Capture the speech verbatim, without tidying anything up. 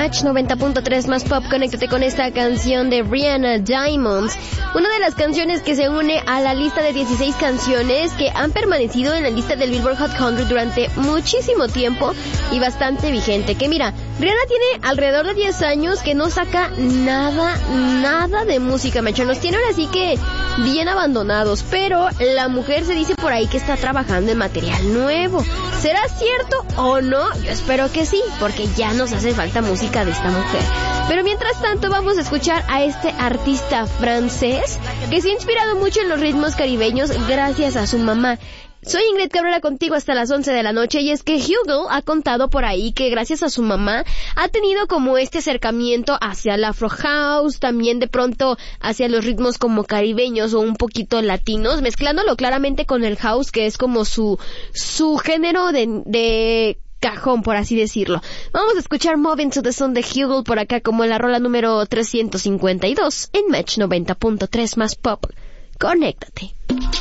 Match noventa punto tres más pop. Conéctate con esta canción de Rihanna, Diamonds. Una de las canciones que se une a la lista de dieciséis canciones que han permanecido en la lista del Billboard Hot cien durante muchísimo tiempo y bastante vigente. Que mira, Rihanna tiene alrededor de diez años que no saca nada, nada de música, macho. Nos tiene ahora sí que bien abandonados, pero la mujer se dice por ahí que está trabajando en material nuevo. ¿Será cierto o no? Yo espero que sí, porque ya nos hace falta música de esta mujer. Pero mientras tanto vamos a escuchar a este artista francés que se ha inspirado mucho en los ritmos caribeños gracias a su mamá. Soy Ingrid Cabrera contigo hasta las once de la noche, y es que Hugo ha contado por ahí que gracias a su mamá ha tenido como este acercamiento hacia el Afro House, también de pronto hacia los ritmos como caribeños o un poquito latinos, mezclándolo claramente con el house, que es como su su género de, de cajón, por así decirlo. Vamos a escuchar Moving to the Sun de Hugo por acá como la rola número trescientos cincuenta y dos en Match noventa punto tres más pop. Conéctate.